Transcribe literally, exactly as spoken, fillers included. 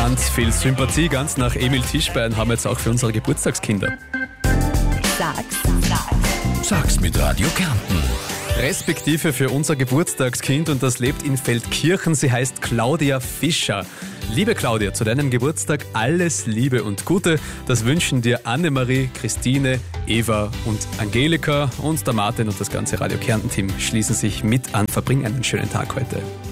Ganz viel Sympathie, ganz nach Emil Tischbein haben wir jetzt auch für unsere Geburtstagskinder. Sag's, sag's. Sag's mit Radio Kärnten. Respektive für unser Geburtstagskind und das lebt in Feldkirchen. Sie heißt Claudia Fischer. Liebe Claudia, zu deinem Geburtstag alles Liebe und Gute. Das wünschen dir Annemarie, Christine, Eva und Angelika. Und der Martin und das ganze Radio Kärnten-Team schließen sich mit an. Verbring einen schönen Tag heute.